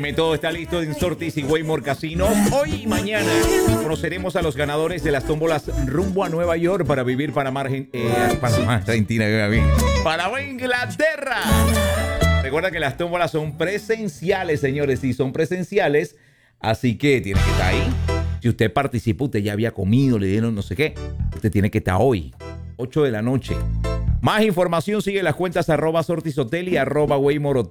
Óyeme, todo está listo en Sortis y Waymore Casinos. Hoy y mañana conoceremos a los ganadores de las tómbolas rumbo a Nueva York para vivir Panamá, Argentina, Panamá, Inglaterra. Recuerda que las tómbolas son presenciales, señores, sí, son presenciales, así que tiene que estar ahí. Si usted participó, usted ya había comido, le dieron no sé qué, usted tiene que estar hoy, 8 de la noche. Más información, sigue las cuentas @Sortis Hotel y @Waymore Hotel.